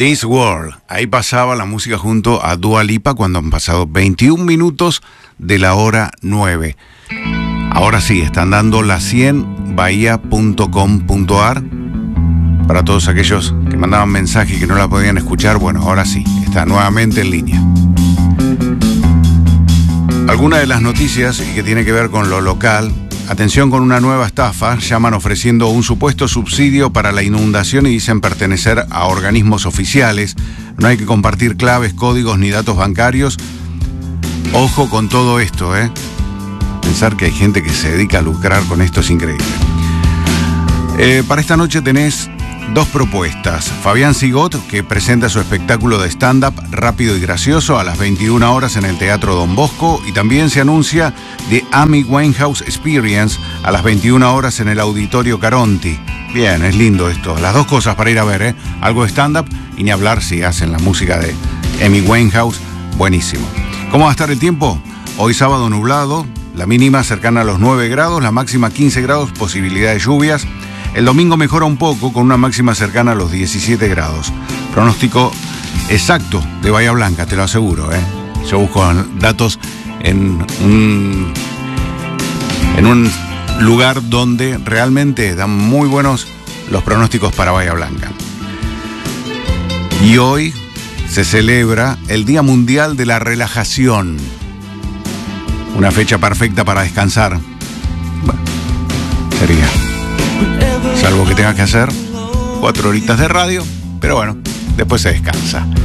This World. Ahí pasaba la música junto a Dua Lipa cuando han pasado 21 minutos de la hora 9. Ahora sí, están dando las 100 bahía.com.ar. Para todos aquellos que mandaban mensaje y que no la podían escuchar, bueno, ahora sí, está nuevamente en línea. Alguna de las noticias y que tiene que ver con lo local. Atención con una nueva estafa. Llaman ofreciendo un supuesto subsidio para la inundación y dicen pertenecer a organismos oficiales. No hay que compartir claves, códigos ni datos bancarios. Ojo con todo esto, ¿eh? Pensar que hay gente que se dedica a lucrar con esto es increíble. Para esta noche tenés dos propuestas. Fabián Sigot, que presenta su espectáculo de stand-up rápido y gracioso a las 21 horas en el Teatro Don Bosco, y también se anuncia The Amy Winehouse Experience a las 21 horas en el Auditorio Caronti. Bien, es lindo esto. Las dos cosas para ir a ver, ¿eh? Algo de stand-up y ni hablar si hacen la música de Amy Winehouse. Buenísimo. ¿Cómo va a estar el tiempo? Hoy sábado nublado, la mínima cercana a los 9 grados, la máxima 15 grados, posibilidad de lluvias. El domingo mejora un poco con una máxima cercana a los 17 grados. Pronóstico exacto de Bahía Blanca, te lo aseguro, ¿eh? Yo busco datos en un lugar donde realmente dan muy buenos los pronósticos para Bahía Blanca. Y hoy se celebra el Día Mundial de la Relajación. Una fecha perfecta para descansar. Bueno, sería. Salvo que tengas que hacer 4 horitas de radio, pero bueno, después se descansa.